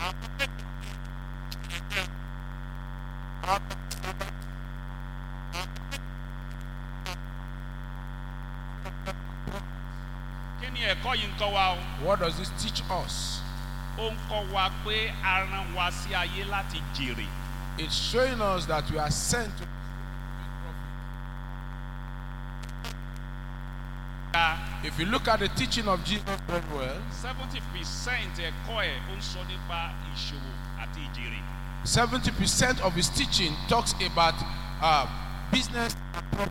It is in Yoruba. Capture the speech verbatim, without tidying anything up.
Kí ni ẹ̀kọ́ yìí ń kọ́ wa o? What does this teach us? Ó ń kọ́ wa pé a rán wa sí ayé láti jèrè. It's showing us that we are sent to If you look at the teaching of Jesus very well, seventy percent ẹ̀kọ́ ẹ̀ ó ń sọ nípa ìṣòwò àti ìjèrè. seventy percent of his teaching talks about uh, business and profit.